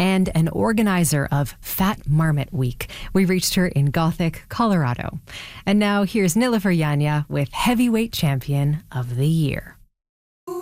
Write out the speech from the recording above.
and an organizer of Fat Marmot Week. We reached her in Gothic, Colorado. And now here's Nilüfer Yanya with Heavyweight Champion of the Year.